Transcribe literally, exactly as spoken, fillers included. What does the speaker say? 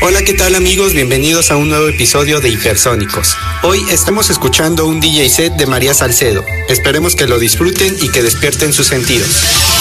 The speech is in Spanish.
Hola, ¿qué tal amigos? Bienvenidos a un nuevo episodio de Hipersónicos. Hoy estamos escuchando un D J set de María Salcedo. Esperemos que lo disfruten y que despierten sus sentidos.